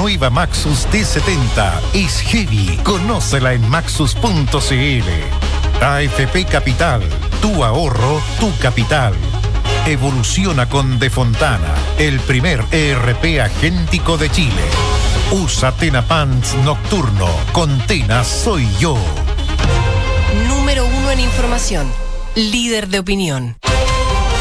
nueva Maxus D70 es heavy. Conócela en maxus.cl. AFP Capital, tu ahorro, tu capital. Evoluciona con De Fontana, el primer ERP agéntico de Chile. Usa Tena Pants Nocturno. Con Tena soy yo. Número 1 en información. Líder de opinión.